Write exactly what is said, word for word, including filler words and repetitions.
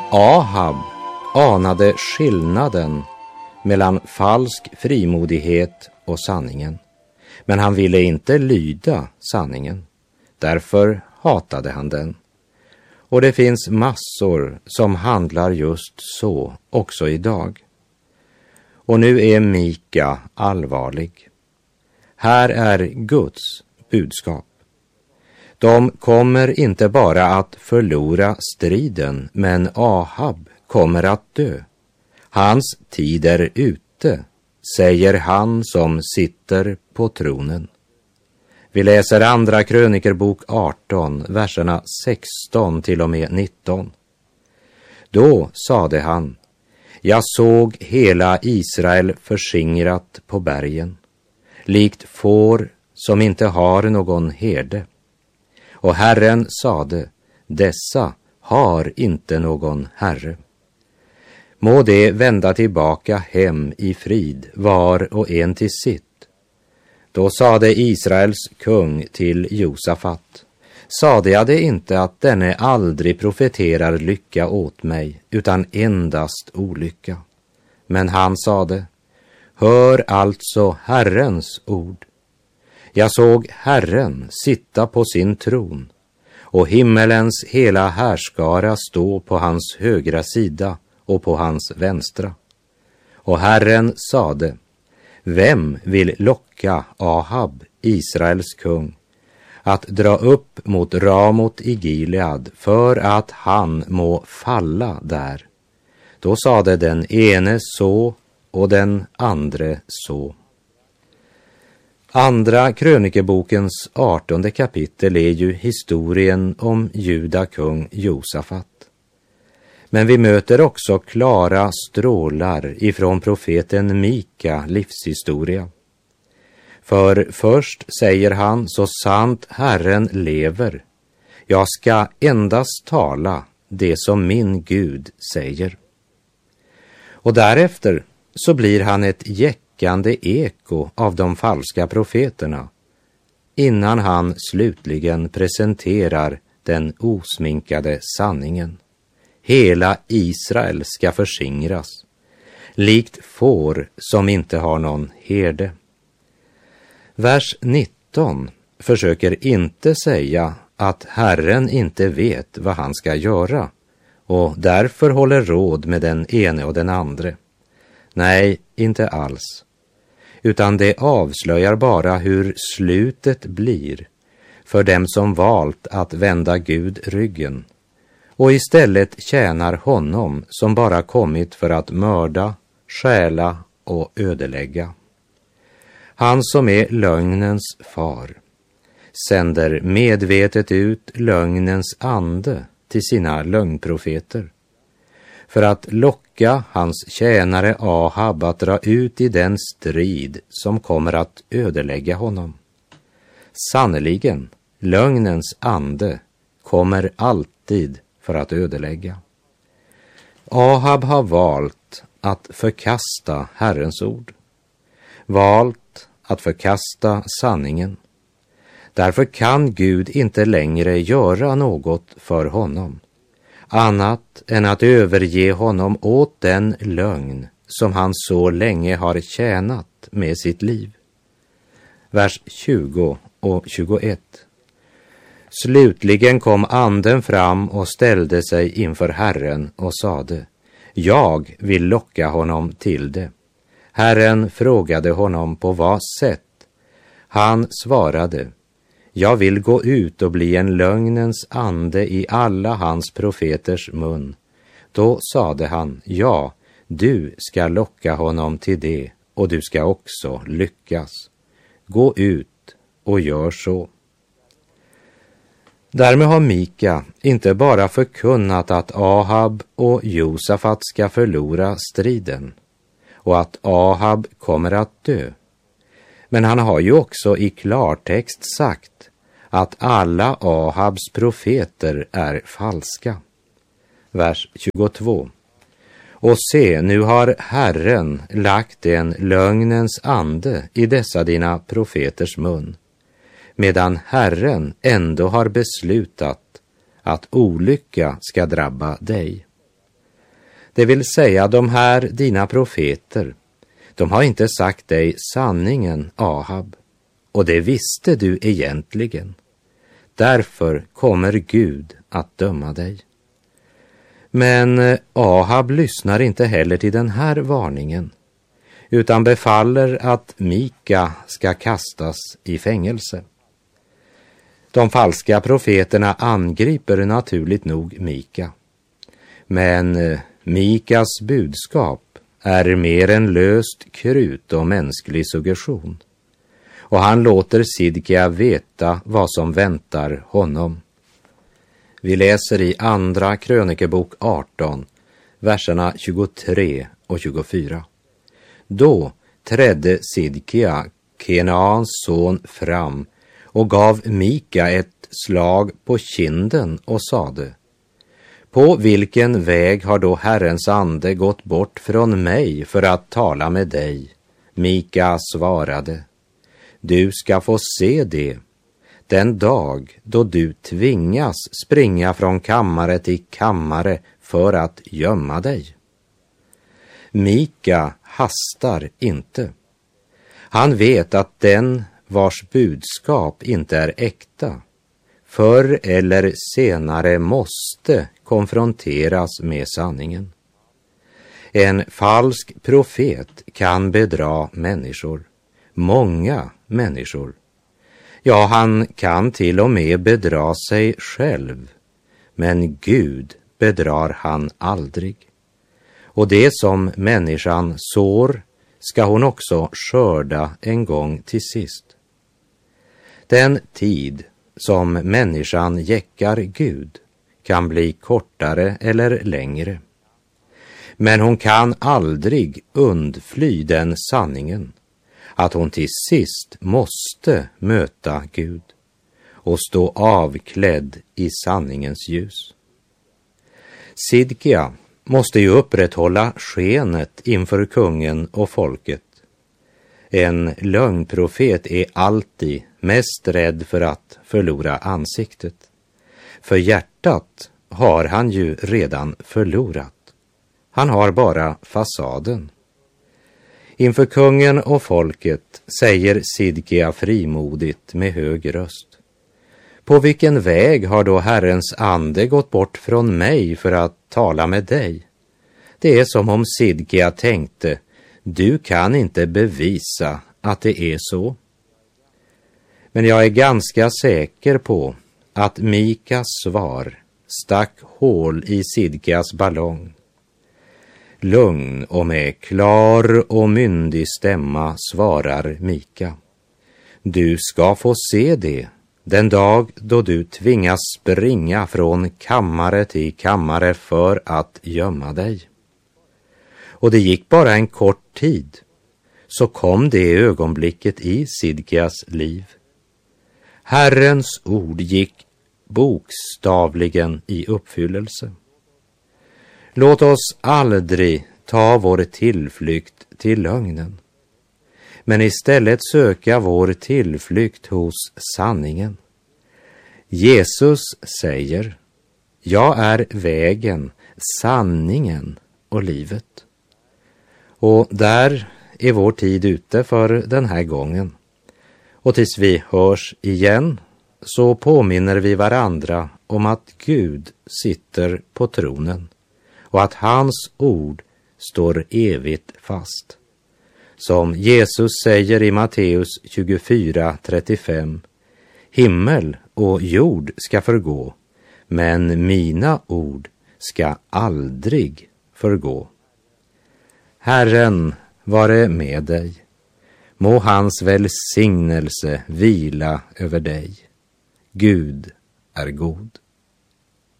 Ahab anade skillnaden mellan falsk frimodighet och sanningen, men han ville inte lyda sanningen. Därför hatade han den. Och det finns massor som handlar just så också idag. Och nu är Mika allvarlig. Här är Guds budskap. De kommer inte bara att förlora striden, men Ahab kommer att dö. Hans tid är ute, säger han som sitter på tronen. Vi läser andra krönikerbok arton, verserna sexton till och med nitton. Då sade han: jag såg hela Israel förskingrat på bergen, likt får som inte har någon herde. Och Herren sade: dessa har inte någon herre. Må det vända tillbaka hem i frid, var och en till sitt. Då sade Israels kung till Josafat: sade jag det inte att denne aldrig profeterar lycka åt mig, utan endast olycka? Men han sade: hör alltså Herrens ord. Jag såg Herren sitta på sin tron, och himmelens hela härskara stå på hans högra sida och på hans vänstra. Och Herren sade: vem vill locka Ahab, Israels kung, att dra upp mot Ramot i Gilead för att han må falla där? Då sade den ene så och den andre så. Andra krönikebokens artonde kapitel är ju historien om Juda kung Josafat. Men vi möter också klara strålar ifrån profeten Mika livshistoria. För först säger han: så sant Herren lever, jag ska endast tala det som min Gud säger. Och därefter så blir han ett jäckande eko av de falska profeterna, innan han slutligen presenterar den osminkade sanningen. Hela Israel ska förskingras, likt får som inte har någon herde. Vers nitton försöker inte säga att Herren inte vet vad han ska göra och därför håller råd med den ene och den andre. Nej, inte alls. Utan det avslöjar bara hur slutet blir för dem som valt att vända Gud ryggen och istället tjänar honom som bara kommit för att mörda, stjäla och ödelägga. Han som är lögnens far sänder medvetet ut lögnens ande till sina lögnprofeter för att locka hans tjänare Ahab att dra ut i den strid som kommer att ödelägga honom. Sannoliken, lögnens ande kommer alltid för att ödelägga. Ahab har valt att förkasta Herrens ord, valt att förkasta sanningen. Därför kan Gud inte längre göra något för honom, annat än att överge honom åt den lögn som han så länge har tjänat med sitt liv. Vers tjugo och tjugoett. Slutligen kom anden fram och ställde sig inför Herren och sade: jag vill locka honom till det. Herren frågade honom på vad sätt. Han svarade: jag vill gå ut och bli en lögnens ande i alla hans profeters mun. Då sade han: ja, du ska locka honom till det, och du ska också lyckas. Gå ut och gör så. Därmed har Mika inte bara förkunnat att Ahab och Josafat ska förlora striden och att Ahab kommer att dö. Men han har ju också i klartext sagt att alla Ahabs profeter är falska. Vers tjugotvå. Och se, nu har Herren lagt en lögnens ande i dessa dina profeters mun, medan Herren ändå har beslutat att olycka ska drabba dig. Det vill säga, de här dina profeter, de har inte sagt dig sanningen, Ahab, och det visste du egentligen. Därför kommer Gud att döma dig. Men Ahab lyssnar inte heller till den här varningen, utan befaller att Mika ska kastas i fängelse. De falska profeterna angriper naturligt nog Mika. Men Mikas budskap är mer än löst krut och mänsklig suggestion. Och han låter Sidkia veta vad som väntar honom. Vi läser i andra krönikebok arton, verserna tjugotre och tjugofyra. Då trädde Sidkia, Kenaans son, fram och gav Mika ett slag på kinden och sade: På vilken väg har då Herrens ande gått bort från mig för att tala med dig? Mika svarade: Du ska få se det den dag då du tvingas springa från kammare till kammare för att gömma dig. Mika hastar inte. Han vet att den vars budskap inte är äkta förr eller senare måste konfronteras med sanningen. En falsk profet kan bedra människor, många människor. Ja, han kan till och med bedra sig själv, men Gud bedrar han aldrig. Och det som människan sår ska hon också skörda en gång till sist. Den tid som människan jäckar Gud kan bli kortare eller längre. Men hon kan aldrig undfly den sanningen att hon till sist måste möta Gud och stå avklädd i sanningens ljus. Sidkia måste ju upprätthålla skenet inför kungen och folket. En lögnprofet är alltid mest rädd för att förlora ansiktet. För hjärtat har han ju redan förlorat. Han har bara fasaden. Inför kungen och folket säger Sidkia frimodigt med hög röst: På vilken väg har då Herrens ande gått bort från mig för att tala med dig? Det är som om Sidkia tänkte: Du kan inte bevisa att det är så. Men jag är ganska säker på att Mikas svar stack hål i Sidkias ballong. Lugn och med klar och myndig stämma svarar Mika: Du ska få se det den dag då du tvingas springa från kammare till kammare för att gömma dig. Och det gick bara en kort tid, så kom det ögonblicket i Sidkias liv. Herrens ord gick bokstavligen i uppfyllelse. Låt oss aldrig ta vår tillflykt till lögnen, men istället söka vår tillflykt hos sanningen. Jesus säger: Jag är vägen, sanningen och livet. Och där är vår tid ute för den här gången. Och tills vi hörs igen så påminner vi varandra om att Gud sitter på tronen och att hans ord står evigt fast. Som Jesus säger i Matteus tjugofyra trettiofem: Himmel och jord ska förgå, men mina ord ska aldrig förgå. Herren vare med dig. Må hans välsignelse vila över dig. Gud är god.